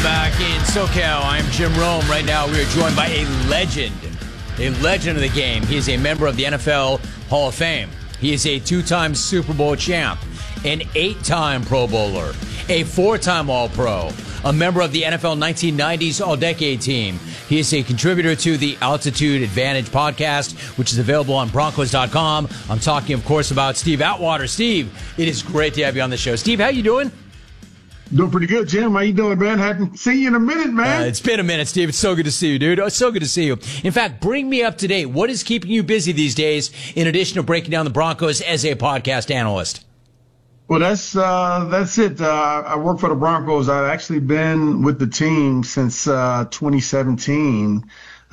back in SoCal. I'm Jim Rome. Right now, we are joined by a legend of the game. He is a member of the NFL Hall of Fame. He is a two-time Super Bowl champ, an 8-time Pro Bowler, a 4-time All-Pro, a member of the NFL 1990s All-Decade Team. He is a contributor to the Altitude Advantage podcast, which is available on Broncos.com. I'm talking, of course, about Steve Atwater. Steve, it is great to have you on the show. Steve, how you doing? Doing pretty good, Jim. How you doing, man? Haven't seen you in a minute, man. It's been a minute, Steve. It's so good to see you, dude. It's so good to see you. In fact, bring me up to date. What is keeping you busy these days, in addition to breaking down the Broncos as a podcast analyst? Well, that's it. I work for the Broncos. I've actually been with the team since 2017,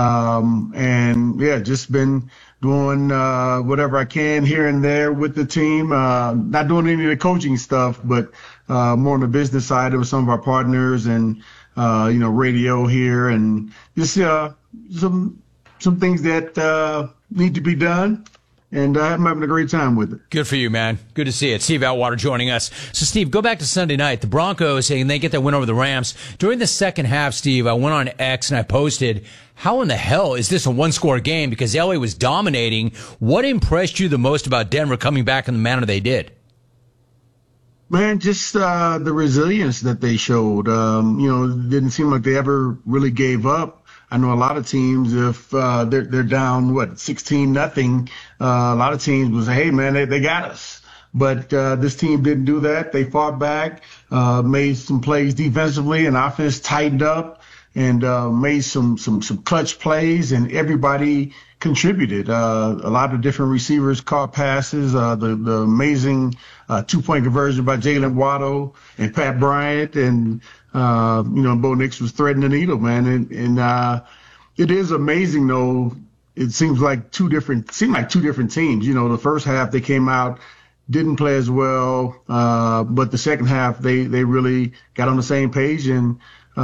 and yeah, just been doing whatever I can here and there with the team. Not doing any of the coaching stuff, but more on the business side with some of our partners and radio here and just some things that need to be done. And I'm having a great time with it. Good for you, man. Good to see it. Steve Atwater joining us. So, Steve, go back to Sunday night. The Broncos, and they get that win over the Rams. During the second half, Steve, I went on X and I posted, how in the hell is this a one-score game? Because LA was dominating. What impressed you the most about Denver coming back in the manner they did? Man, just the resilience that they showed. It didn't seem like they ever really gave up. I know a lot of teams, if they're down 16-0, a lot of teams will say, "Hey, man, they got us." But this team didn't do that. They fought back, made some plays defensively, and offense tightened up and made some clutch plays, and everybody contributed. A lot of different receivers caught passes. The amazing 2-point conversion by Jalen Waddle and Pat Bryant, and Bo Nix was threading the needle, man. And it is amazing, though. It seems like two different teams. The first half they came out, didn't play as well, but the second half they really got on the same page and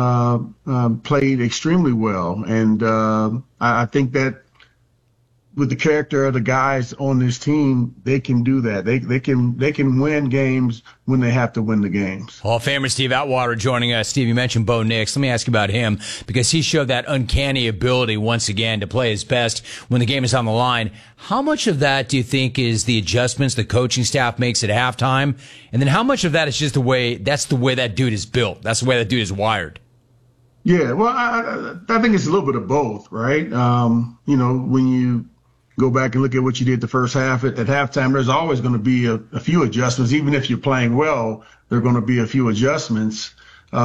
played extremely well. And I think that with the character of the guys on this team, they can do that. They can win games when they have to win the games. Hall of Famer Steve Atwater joining us. Steve, you mentioned Bo Nix. Let me ask you about him, because he showed that uncanny ability once again to play his best when the game is on the line. How much of that do you think is the adjustments the coaching staff makes at halftime? And then how much of that is just the way that dude is built? That's the way that dude is wired. Yeah, well, I think it's a little bit of both, right? When you go back and look at what you did the first half at halftime, there's always going to be a few adjustments. Even if you're playing well, there are going to be a few adjustments.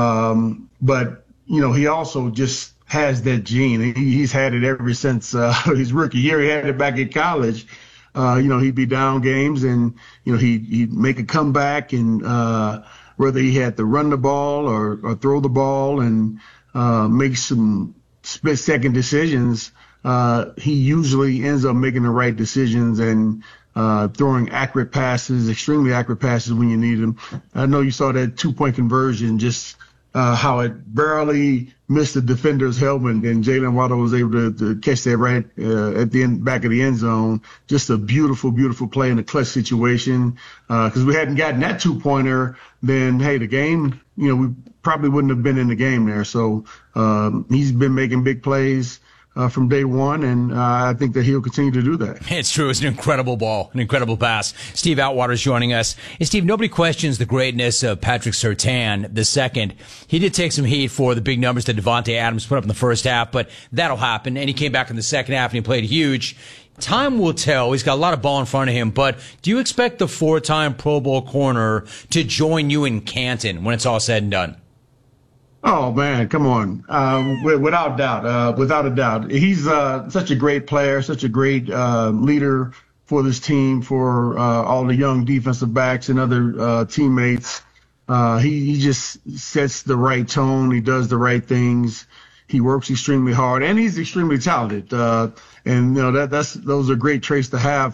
But he also just has that gene. He's had it ever since his rookie year. He had it back in college. He'd be down games and, he'd make a comeback, and whether he had to run the ball or throw the ball and make some split-second decisions, he usually ends up making the right decisions and throwing accurate passes, extremely accurate passes when you need them. I know you saw that 2-point conversion, just how it barely missed the defender's helmet, and Jalen Waddle was able to catch that right at the back of the end zone. Just a beautiful, beautiful play in a clutch situation. Because we hadn't gotten that 2-pointer, then, hey, the game, we probably wouldn't have been in the game there. So he's been making big plays from day one, and I think that he'll continue to do that. It's true. It's an incredible ball, an incredible pass. Steve Atwater is joining us. Hey, Steve, nobody questions the greatness of Patrick Surtain II. He did take some heat for the big numbers that Devontae Adams put up in the first half, but that'll happen, and he came back in the second half, and he played huge. Time will tell. He's got a lot of ball in front of him, but do you expect the 4-time Pro Bowl corner to join you in Canton when it's all said and done? Oh, man, come on. Without a doubt. He's such a great player, such a great leader for this team, for all the young defensive backs and other teammates. He just sets the right tone. He does the right things. He works extremely hard, and he's extremely talented. Those are great traits to have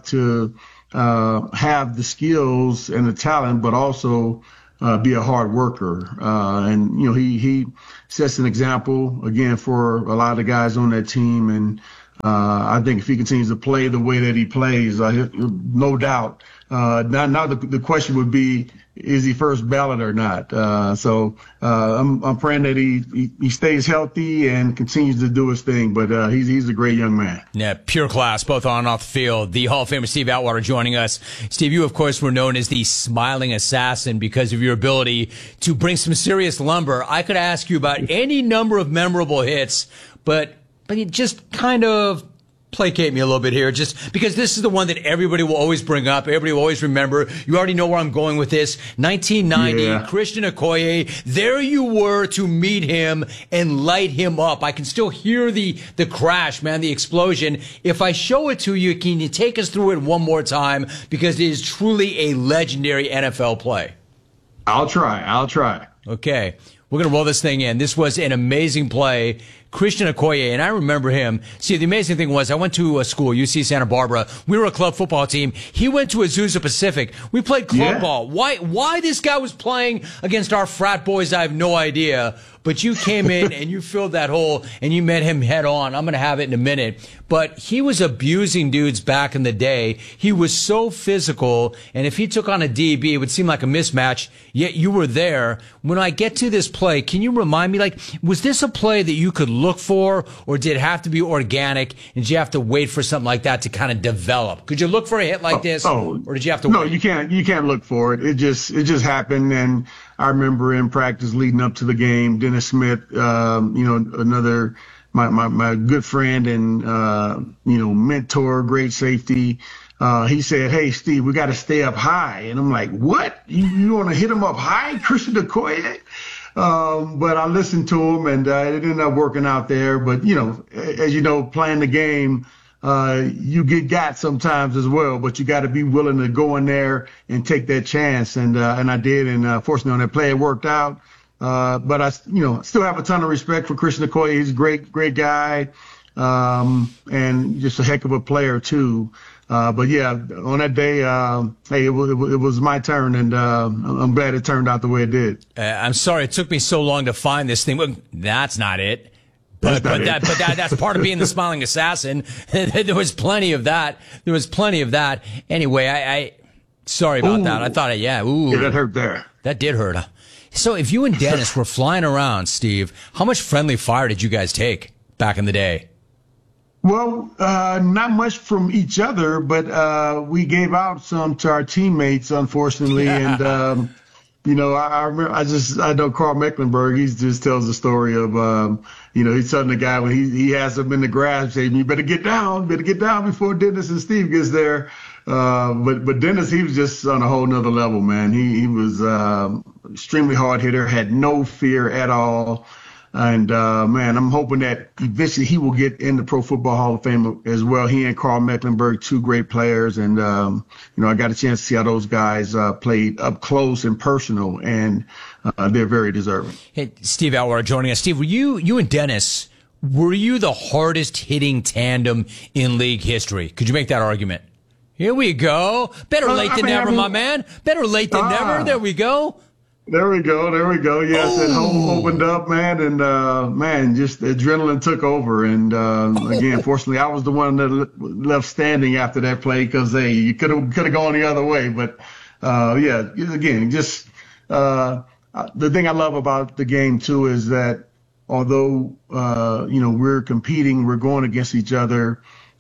the skills and the talent, but also be a hard worker. He sets an example again for a lot of the guys on that team, and I think if he continues to play the way that he plays, no doubt. Now the question would be, is he first ballot or not? I'm praying that he stays healthy and continues to do his thing. But he's a great young man. Yeah, pure class, both on and off the field. The Hall of Famer Steve Atwater joining us. Steve, you of course were known as the smiling assassin because of your ability to bring some serious lumber. I could ask you about any number of memorable hits, but you just kind of placate me a little bit here, just because this is the one that everybody will always bring up. Everybody will always remember. You already know where I'm going with this. 1990, Christian Okoye. There you were to meet him and light him up. I can still hear the crash, man, the explosion. If I show it to you, can you take us through it one more time? Because it is truly a legendary NFL play. I'll try. Okay. We're going to roll this thing in. This was an amazing play. Christian Okoye, and I remember him. See, the amazing thing was I went to a school, UC Santa Barbara. We were a club football team. He went to Azusa Pacific. We played club ball. Why this guy was playing against our frat boys, I have no idea. But you came in and you filled that hole and you met him head on. I'm going to have it in a minute. But he was abusing dudes back in the day. He was so physical. And if he took on a DB, it would seem like a mismatch. Yet you were there. When I get to this play, can you remind me, was this a play that you could look for, or did it have to be organic? And did you have to wait for something like that to kind of develop? Could you look for a hit like this, or did you have to wait? No, you can't look for it. It just happened. And I remember in practice leading up to the game, Dennis Smith, another my good friend and mentor, great safety. He said, "Hey, Steve, we got to stay up high." And I'm like, "What? You want to hit him up high, Christian Okoye?" But I listened to him, and it ended up working out there. But as you know, playing the game, you get got sometimes as well, but you got to be willing to go in there and take that chance. And I did. And fortunately on that play, it worked out. But I, still have a ton of respect for Christian Okoye. He's a great guy. And just a heck of a player too. But yeah, on that day, hey, it was my turn, and I'm glad it turned out the way it did. I'm sorry it took me so long to find this thing. Well, that's not it. But that's part of being the smiling assassin. There was plenty of that. Anyway, I sorry about that. I thought, yeah, that hurt there. That did hurt. So if you and Dennis were flying around, Steve, how much friendly fire did you guys take back in the day? Well, not much from each other, but we gave out some to our teammates, unfortunately. And I remember, I know Carl Mecklenburg. He just tells the story of, he's telling the guy when he has him in the grass, saying, "You better get down before Dennis and Steve gets there." But Dennis, he was just on a whole nother level, man. He was extremely hard hitter, had no fear at all. And, man, I'm hoping that eventually he will get in the Pro Football Hall of Fame as well. He and Carl Mecklenburg, two great players. And, I got a chance to see how those guys played up close and personal, and they're very deserving. Hey, Steve Atwater joining us. Steve, were you and Dennis, were you the hardest hitting tandem in league history? Could you make that argument? Here we go. Better late than never, my man. Better late than never. There we go. There we go. Yes, that home opened up, man, and just adrenaline took over. And again, fortunately, I was the one that left standing after that play because you could have gone the other way. But again, just the thing I love about the game too is that although we're competing, we're going against each other.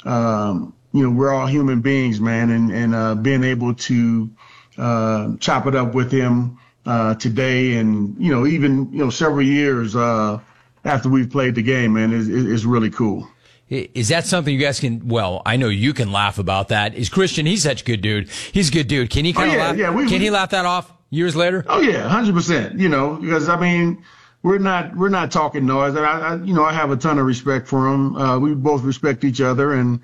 We're all human beings, man, and being able to chop it up with him today, and even several years after we've played the game, man, is really cool. Is that something you guys can? Well, I know you can laugh about that. Is Christian? He's such a good dude. He's a good dude. Can he kind of laugh? Yeah, can he laugh that off years later? Oh yeah, 100%. Because I mean, we're not talking noise. I have a ton of respect for him. We both respect each other, and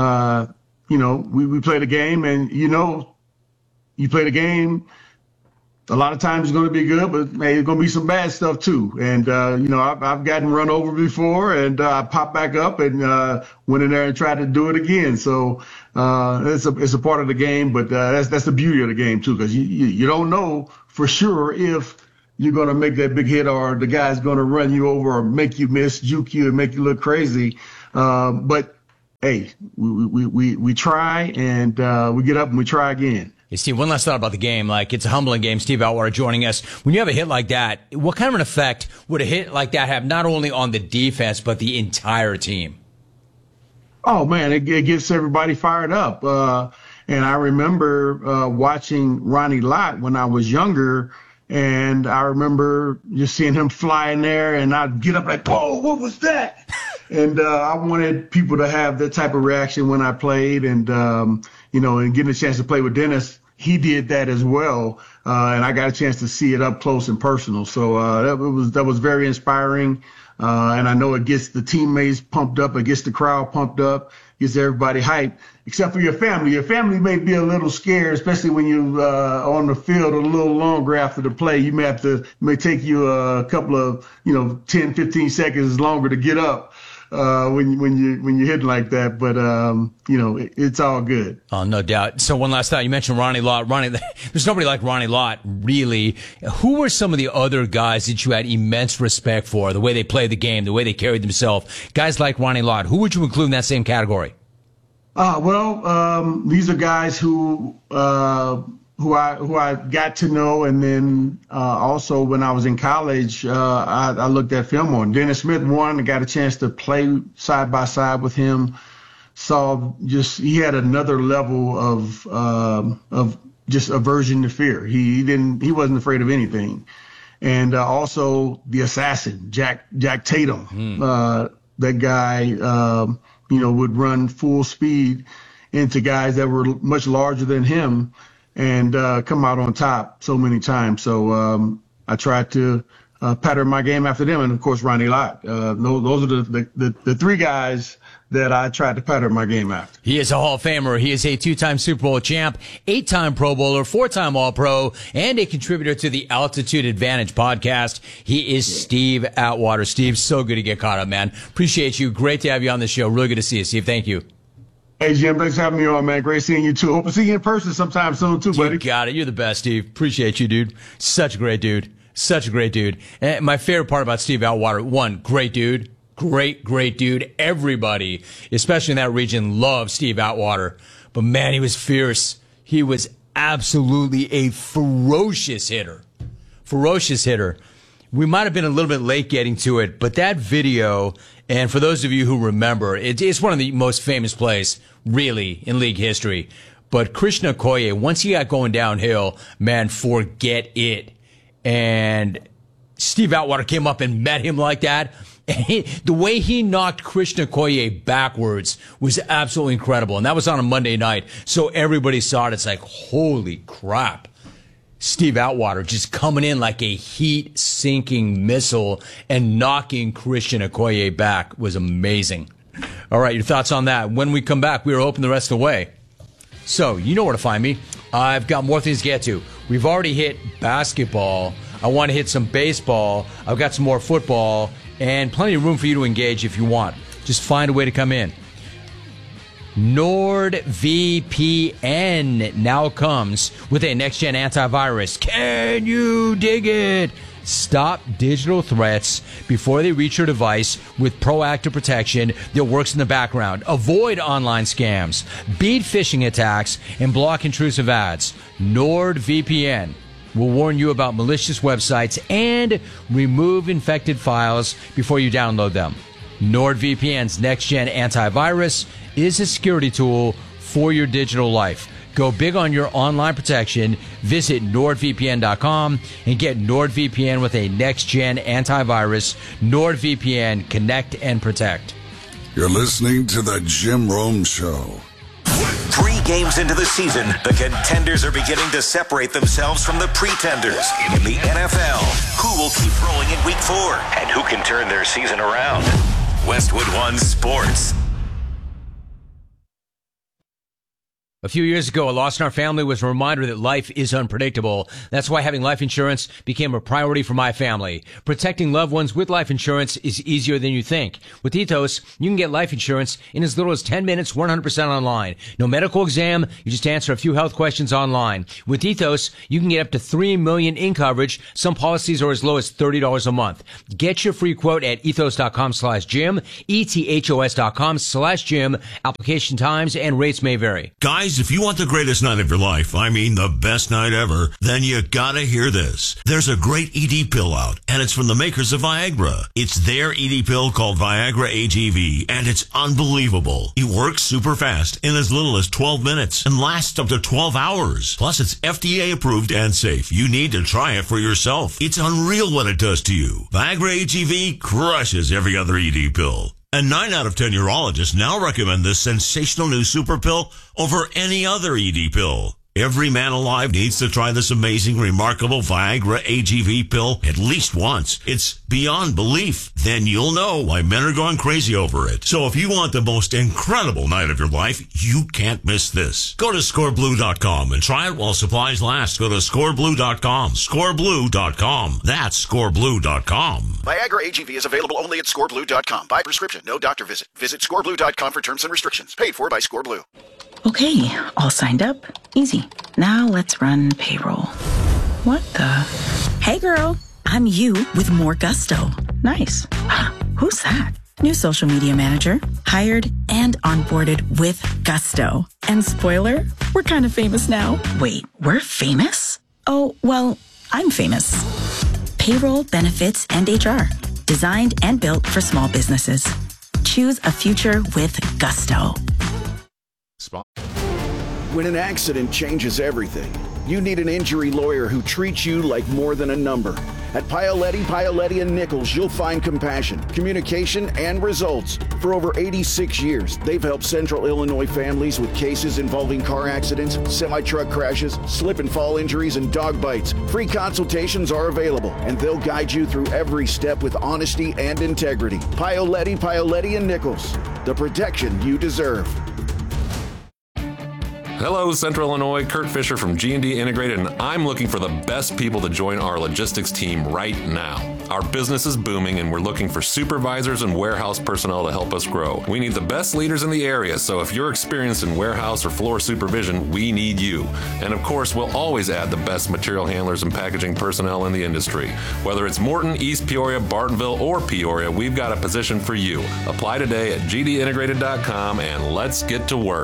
we play the game, and you play the game. A lot of times it's going to be good, but there's going to be some bad stuff too. And, I've gotten run over before, and I popped back up and went in there and tried to do it again. So it's a part of the game, but that's the beauty of the game too, because you don't know for sure if you're going to make that big hit or the guy's going to run you over or make you miss, juke you, and make you look crazy. But hey, we try and we get up and we try again. Hey, Steve, one last thought about the game. Like, it's a humbling game. Steve Atwater joining us. When you have a hit like that, what kind of an effect would a hit like that have not only on the defense, but the entire team? Oh, man, it gets everybody fired up. And I remember watching Ronnie Lott when I was younger, and I remember just seeing him fly in there, and I'd get up like, whoa, what was that? And I wanted people to have that type of reaction when I played, and, and getting a chance to play with Dennis. He did that as well, and I got a chance to see it up close and personal. So that was very inspiring, and I know it gets the teammates pumped up, it gets the crowd pumped up, gets everybody hyped, except for your family. Your family may be a little scared, especially when you on the field a little longer after the play. You may take you a couple of 10, 15 seconds longer to get up. When you're hitting like that, but it's all good. Oh, no doubt. So one last thought. You mentioned Ronnie Lott. There's nobody like Ronnie Lott, really. Who were some of the other guys that you had immense respect for? The way they played the game, the way they carried themselves. Guys like Ronnie Lott. Who would you include in that same category? These are guys who I got to know, and then also when I was in college, I looked at film on Dennis Smith. I got a chance to play side by side with him. He had another level of just aversion to fear. He wasn't afraid of anything. And also the assassin, Jack Tatum. That guy, would run full speed into guys that were much larger than him, and come out on top so many times. So I tried to pattern my game after them, and of course Ronnie Lott. Those are the three guys that I tried to pattern my game after. He is a Hall of Famer. He is a 2-time Super Bowl champ, 8-time Pro Bowler, 4-time All-Pro, and a contributor to the Altitude Advantage podcast. He is Steve Atwater. Steve, so good to get caught up, man. Appreciate you. Great to have you on the show. Really good to see you, Steve. Thank you. Hey, Jim, thanks for having me on, man. Great seeing you, too. Hope to see you in person sometime soon, too, buddy. You got it. You're the best, Steve. Appreciate you, dude. Such a great dude. Such a great dude. And my favorite part about Steve Atwater, one, great dude. Great dude. Everybody, especially in that region, loves Steve Atwater. But, man, he was fierce. He was absolutely a ferocious hitter. Ferocious hitter. We might have been a little bit late getting to it, but that video, and for those of you who remember, it's one of the most famous plays, really, in league history. But Krishna Okoye, once he got going downhill, man, forget it. And Steve Atwater came up and met him like that. And the way he knocked Krishna Okoye backwards was absolutely incredible. And that was on a Monday night. So everybody saw it. It's like, holy crap. Steve Atwater just coming in like a heat-sinking missile and knocking Krishna Okoye back was amazing. All right, your thoughts on that. When we come back, we are open the rest of the way. So, you know where to find me. I've got more things to get to. We've already hit basketball. I want to hit some baseball. I've got some more football and plenty of room for you to engage if you want. Just find a way to come in. NordVPN now comes with a next-gen antivirus. Can you dig it? Stop digital threats before they reach your device with proactive protection that works in the background. Avoid online scams, beat phishing attacks, and block intrusive ads. NordVPN will warn you about malicious websites and remove infected files before you download them. NordVPN's next-gen antivirus is a security tool for your digital life. Go big on your online protection. Visit NordVPN.com and get NordVPN with a next-gen antivirus. NordVPN, connect and protect. You're listening to The Jim Rome Show. 3 games into the season, the contenders are beginning to separate themselves from the pretenders. In the NFL, who will keep rolling in Week 4 and who can turn their season around? Westwood One Sports. A few years ago, a loss in our family was a reminder that life is unpredictable. That's why having life insurance became a priority for my family. Protecting loved ones with life insurance is easier than you think. With Ethos, you can get life insurance in as little as 10 minutes, 100% online. No medical exam, you just answer a few health questions online. With Ethos, you can get up to $3 million in coverage. Some policies are as low as $30 a month. Get your free quote at ethos.com/Jim, ethos.com/Jim. Application times and rates may vary. Guys, if you want the greatest night of your life, I mean the best night ever, then you gotta hear this. There's a great ED pill out, and it's from the makers of Viagra. It's their ED pill called Viagra AGV, and it's unbelievable. It works super fast in as little as 12 minutes and lasts up to 12 hours. Plus, it's FDA approved and safe. You need to try it for yourself. It's unreal what it does to you. Viagra AGV crushes every other ED pill. And 9 out of 10 urologists now recommend this sensational new super pill over any other ED pill. Every man alive needs to try this amazing, remarkable Viagra AGV pill at least once. It's beyond belief. Then you'll know why men are going crazy over it. So if you want the most incredible night of your life, you can't miss this. Go to scoreblue.com and try it while supplies last. Go to scoreblue.com. Scoreblue.com. That's scoreblue.com. Viagra AGV is available only at scoreblue.com. By prescription, no doctor visit. Visit scoreblue.com for terms and restrictions. Paid for by ScoreBlue. Okay, all signed up. Easy. Now let's run payroll. What the? Hey girl, I'm you with more gusto. Nice. Who's that? New social media manager. Hired and onboarded with gusto. And spoiler, we're kind of famous now. Wait, we're famous? Oh, well, I'm famous. Payroll, benefits, and HR. Designed and built for small businesses. Choose a future with gusto. When an accident changes everything, you need an injury lawyer who treats you like more than a number. At Paoletti, & Nichols, you'll find compassion, communication, and results. For over 86 years, they've helped Central Illinois families with cases involving car accidents, semi-truck crashes, slip and fall injuries, and dog bites. Free consultations are available, and they'll guide you through every step with honesty and integrity. Paoletti, & Nichols, the protection you deserve. Hello, Central Illinois. Kurt Fisher from G&D Integrated, and I'm looking for the best people to join our logistics team right now. Our business is booming, and we're looking for supervisors and warehouse personnel to help us grow. We need the best leaders in the area, so if you're experienced in warehouse or floor supervision, we need you. And of course, we'll always add the best material handlers and packaging personnel in the industry. Whether it's Morton, East Peoria, Bartonville, or Peoria, we've got a position for you. Apply today at gdintegrated.com, and let's get to work.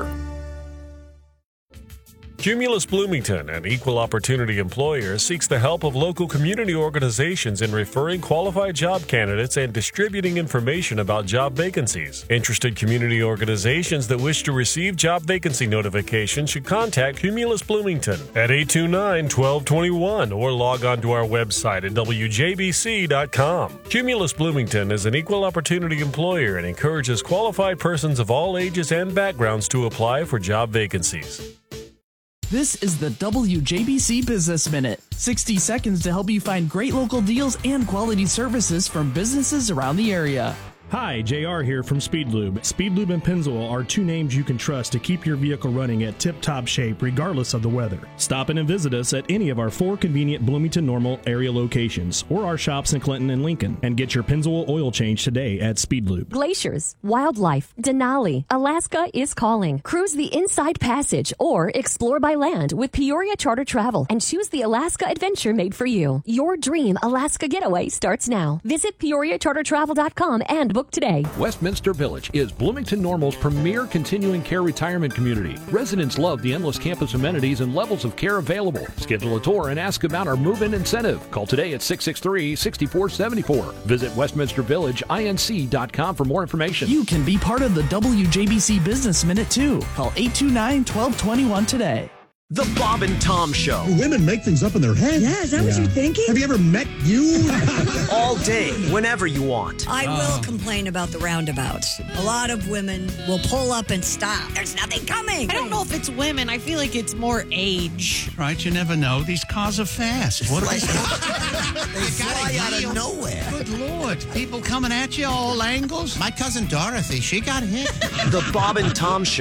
Cumulus Bloomington, an equal opportunity employer, seeks the help of local community organizations in referring qualified job candidates and distributing information about job vacancies. Interested community organizations that wish to receive job vacancy notifications should contact Cumulus Bloomington at 829-1221 or log on to our website at wjbc.com. Cumulus Bloomington is an equal opportunity employer and encourages qualified persons of all ages and backgrounds to apply for job vacancies. This is the WJBC Business Minute. 60 seconds to help you find great local deals and quality services from businesses around the area. Hi, JR here from Speed Lube. Speed Lube and Pennzoil are two names you can trust to keep your vehicle running at tip-top shape regardless of the weather. Stop in and visit us at any of our 4 convenient Bloomington Normal area locations or our shops in Clinton and Lincoln and get your Pennzoil oil change today at Speed Lube. Glaciers, wildlife, Denali, Alaska is calling. Cruise the Inside Passage or explore by land with Peoria Charter Travel and choose the Alaska adventure made for you. Your dream Alaska getaway starts now. Visit PeoriaCharterTravel.com and book today. Westminster Village is Bloomington Normal's premier continuing care retirement community. Residents love the endless campus amenities and levels of care available. Schedule a tour and ask about our move-in incentive. Call today at 663-6474. Visit WestminsterVillageINC.com for more information. You can be part of the WJBC Business Minute too. Call 829-1221 today. The Bob and Tom Show. Women make things up in their head. Yeah, is that what you're thinking? Have you ever met you? All day, whenever you want. I will complain about the roundabouts. A lot of women will pull up and stop. There's nothing coming. I don't know if it's women. I feel like it's more age. Right, you never know. These cars are fast. What they fly out of nowhere. Good Lord. People coming at you all angles. My cousin Dorothy, she got hit. The Bob and Tom Show.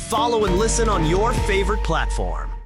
Follow and listen on your favorite platform.